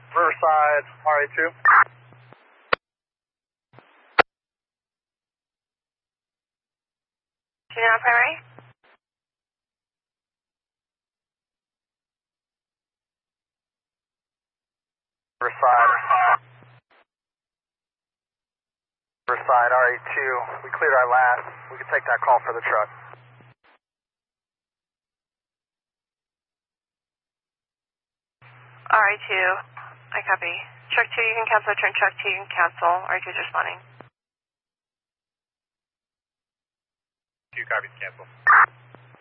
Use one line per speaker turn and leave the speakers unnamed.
Riverside, RA2.
Juneau Primary.
Riverside, RA2. We cleared our last. We can take that call for the truck.
RA2, I copy. Truck 2, you can cancel. Turn truck 2, you can cancel. RA2 is responding.
2 copies, cancel.